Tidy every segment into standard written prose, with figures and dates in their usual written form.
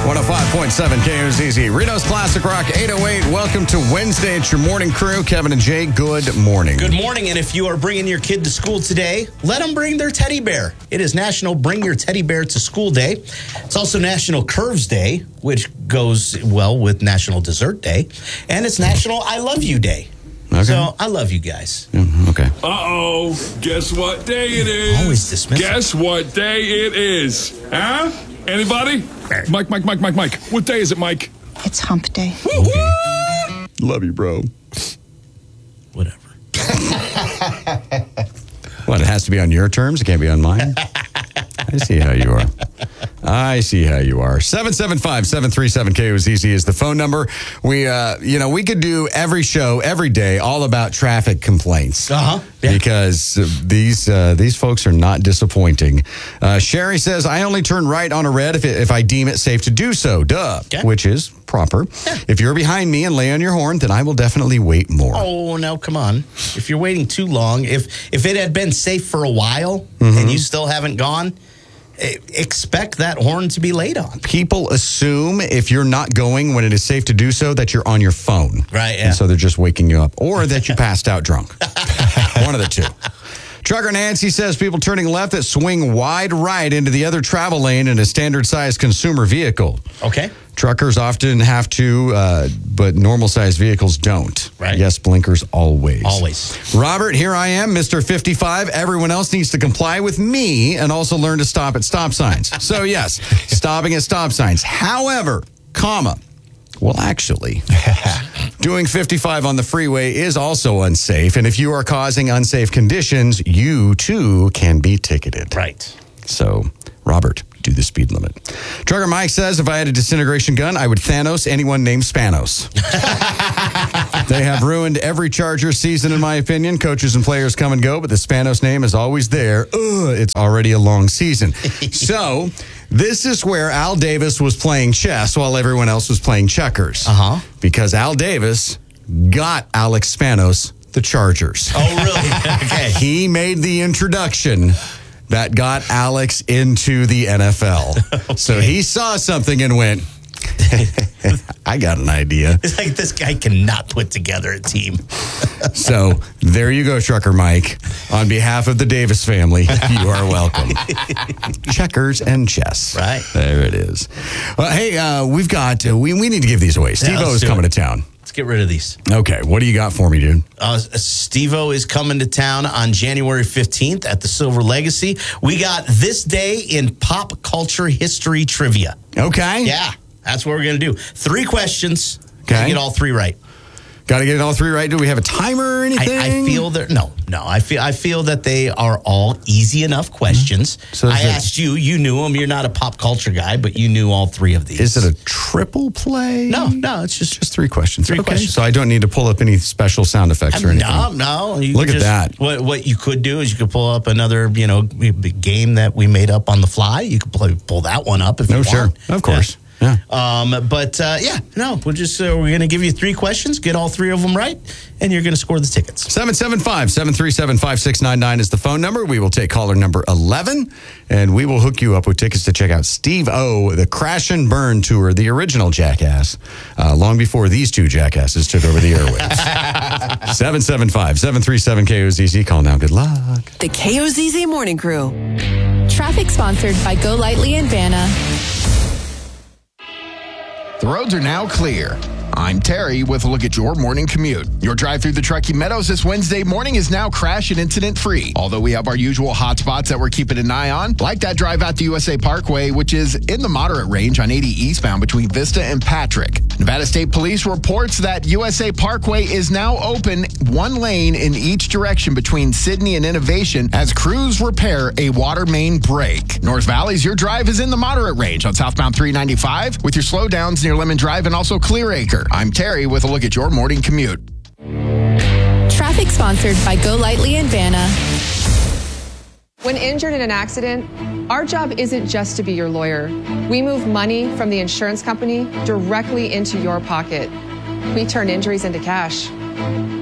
105.7 KOZZ. Reno's Classic Rock 808. Welcome to Wednesday. It's your morning crew. Kevin and Jay, good morning. Good morning. And if you are bringing your kid to school today, let them bring their teddy bear. It is National Bring Your Teddy Bear to School Day. It's also National Curves Day, which goes well with National Dessert Day. And it's National I Love You Day. Okay. So I love you guys. Okay. Uh-oh. Guess what day it is? Always dismissive. Guess what day it is? Huh? Anybody? Mike. What day is it, Mike? It's hump day. Okay. Love you, bro. Whatever. What, it has to be on your terms? It can't be on mine? I see how you are. 775-737-KOZZ is the phone number. We could do every show, every day, all about traffic complaints. Yeah. Because these folks are not disappointing. Sherry says, I only turn right on a red if I deem it safe to do so. Duh. Okay. Which is proper. Yeah. If you're behind me and lay on your horn, then I will definitely wait more. Oh, now come on. If you're waiting too long, if it had been safe for a while and you still haven't gone, expect that horn to be laid on. People assume if you're not going when it is safe to do so, that you're on your phone. Right, yeah. And so they're just waking you up. Or that you passed out drunk. One of the two. Trucker Nancy says people turning left that swing wide right into the other travel lane in a standard-sized consumer vehicle. Okay. Truckers often have to, but normal-sized vehicles don't. Right. Yes, blinkers always. Always. Robert, here I am, Mr. 55. Everyone else needs to comply with me and also learn to stop at stop signs. So, yes, stopping at stop signs. However, well, actually, doing 55 on the freeway is also unsafe. And if you are causing unsafe conditions, you, too, can be ticketed. Right. So, Robert, do the speed limit. Trucker Mike says, if I had a disintegration gun, I would Thanos anyone named Spanos. They have ruined every Charger season, in my opinion. Coaches and players come and go, but the Spanos name is always there. It's already a long season. So, this is where Al Davis was playing chess while everyone else was playing checkers. Because Al Davis got Alex Spanos the Chargers. Oh, really? Okay. He made the introduction that got Alex into the NFL. Okay. So he saw something and went, I got an idea. It's like this guy cannot put together a team. So there you go, Trucker Mike. On behalf of the Davis family, you are welcome. Checkers and chess. Right. There it is. Well, hey, we've got, we need to give these away. Steve-O is coming to town. Let's get rid of these. Okay, what do you got for me, dude? Steve-O is coming to town on January 15th at the Silver Legacy. We got this day in pop culture history trivia. Okay. Yeah, that's what we're going to do. 3 questions. Okay. Gotta get all 3 right. Got to get it all 3 right. Do we have a timer or anything? I feel that no. I feel that they are all easy enough questions. So I asked you. You knew them. You're not a pop culture guy, but you knew all 3 of these. Is it a triple play? No. It's just 3 questions. 3 questions. So I don't need to pull up any special sound effects or anything. No. Look at that. What you could do is you could pull up another game that we made up on the fly. You could pull that one up if you want. Sure, of course. Yeah. We're going to give you 3 questions, get all 3 of them right, and you're going to score the tickets. 775-737-5699 is the phone number. We will take caller number 11, and we will hook you up with tickets to check out Steve-O, the Crash and Burn Tour, the original Jackass, long before these 2 jackasses took over the airwaves. 775-737-KOZZ. Call now. Good luck. The KOZZ Morning Crew. Traffic sponsored by Go Lightly and Vanna. The roads are now clear. I'm Terry with a look at your morning commute. Your drive through the Truckee Meadows this Wednesday morning is now crash and incident free. Although we have our usual hot spots that we're keeping an eye on, like that drive out to USA Parkway, which is in the moderate range on 80 eastbound between Vista and Patrick. Nevada State Police reports that USA Parkway is now open 1 lane in each direction between Sydney and Innovation as crews repair a water main break. North Valley's your drive is in the moderate range on southbound 395 with your slowdowns near Lemon Drive and also Clear Acre. I'm Terry with a look at your morning commute. Traffic sponsored by Go Lightly and Vanna. When injured in an accident, our job isn't just to be your lawyer. We move money from the insurance company directly into your pocket. We turn injuries into cash.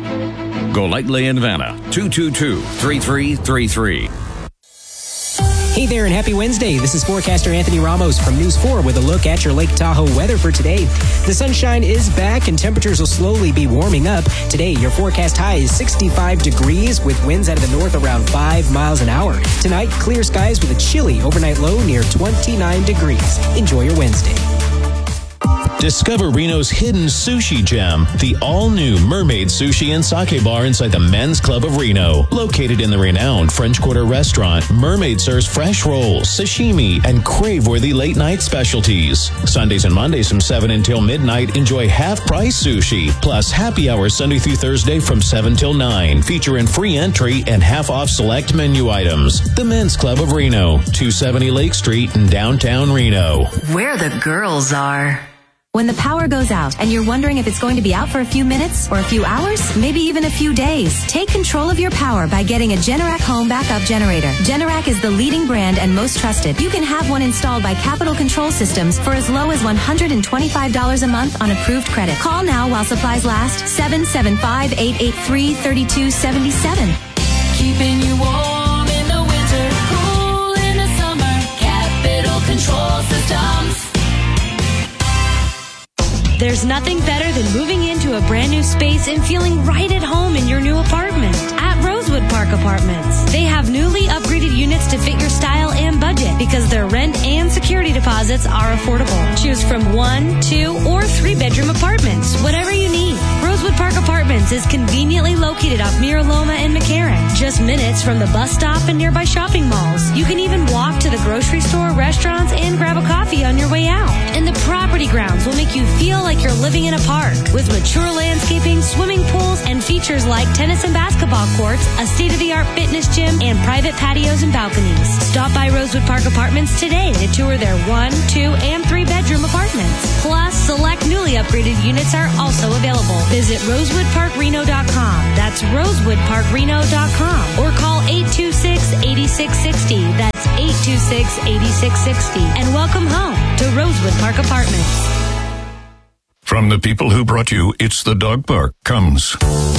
Go Lightly and Vanna, 222-3333. Hey there and happy Wednesday. This is forecaster Anthony Ramos from News 4 with a look at your Lake Tahoe weather for today. The sunshine is back and temperatures will slowly be warming up. Today, your forecast high is 65 degrees with winds out of the north around 5 miles an hour. Tonight, clear skies with a chilly overnight low near 29 degrees. Enjoy your Wednesday. Discover Reno's hidden sushi gem, the all-new Mermaid Sushi and Sake Bar inside the Men's Club of Reno. Located in the renowned French Quarter restaurant, Mermaid serves fresh rolls, sashimi, and crave-worthy late-night specialties. Sundays and Mondays from 7 until midnight, enjoy half-price sushi, plus happy hour Sunday through Thursday from 7 till 9, featuring free entry and half-off select menu items. The Men's Club of Reno, 270 Lake Street in downtown Reno. Where the girls are. When the power goes out and you're wondering if it's going to be out for a few minutes or a few hours, maybe even a few days, take control of your power by getting a Generac home backup generator. Generac is the leading brand and most trusted. You can have one installed by Capital Control Systems for as low as $125 a month on approved credit. Call now while supplies last. 775-883-3277. Keeping you warm in the winter, cool in the summer. Capital Control Systems. There's nothing better than moving into a brand new space and feeling right at home in your new apartment. At Rosewood Park Apartments, they have newly upgraded units to fit your style and budget because their rent and security deposits are affordable. Choose from 1, 2, or 3-bedroom apartments, whatever you need. Rosewood Park Apartments is conveniently located off Mira Loma and McCarran, just minutes from the bus stop and nearby shopping malls. You can even walk to the grocery store, restaurants, and grab a coffee on your way out. And the property grounds will make you feel like you're living in a park with mature landscaping, swimming pools, and features like tennis and basketball courts, a state-of-the-art fitness gym, and private patios and balconies. Stop by Rosewood Park Apartments today to tour their 1, 2, and 3-bedroom apartments. Plus, select newly upgraded units are also available. Visit rosewoodparkreno.com. That's rosewoodparkreno.com. Or call 826-8660. That's 826-8660. And welcome home to Rosewood Park Apartments. From the people who brought you It's the Dog Park comes